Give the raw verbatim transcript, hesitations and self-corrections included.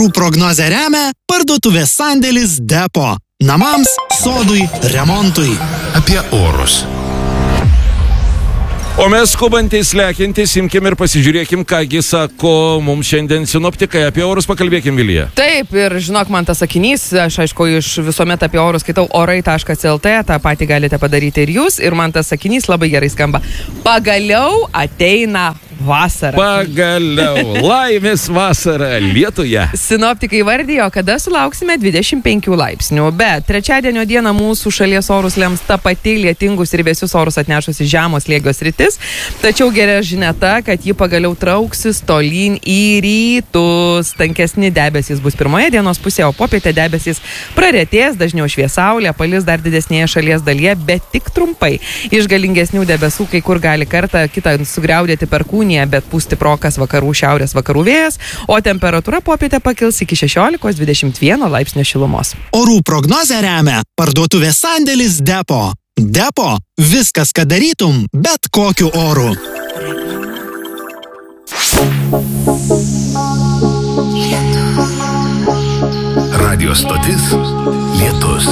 Orų prognozę remia parduotuvės sandėlis Depo. Namams, sodui, remontui. Apie orus. O mes skubantys, lekiantys, imkim ir pasižiūrėkim, kągi sako mums šiandien sinoptikai. Apie orus pakalbėkim, Vilija. Taip, ir žinok, man tas sakinys, aš aišku, iš visuomet apie orus skaitau orai taškas lt, tą patį galite padaryti ir jūs, ir man tas sakinys labai gerai skamba. Pagaliau ateina vasara. Pagaliau, laimės vasara Lietuje. Sinoptikai vardijo, kada sulauksime dvidešimt penkių laipsnių, bet trečiadienio dieną mūsų šalies orus lems ta pati lietingus ir vėsius orus atnešusi žemos slėgio sritis, tačiau geria žinia ta, kad ji pagaliau trauksis tolyn į rytus. Tankesni debesys bus pirmoje dienos pusėje, o popietę debesys praretės, dažniau švies saulė, palis dar didesnėje šalies dalyje, bet tik trumpai. Iš galingesnių debesų kai kur gali kartą kitą sugriaudėti perkūnį, bet pūs stiprokas vakarų šiaurės vakarų vėjas, o temperatūra popietę pakils iki šešiolikos dvidešimt vieno laipsnio šilumos. Orų prognozę remia parduotuvės sandėlis Depo. Depo – viskas, ką darytum, bet kokiu oru. Radio stotis Lietus.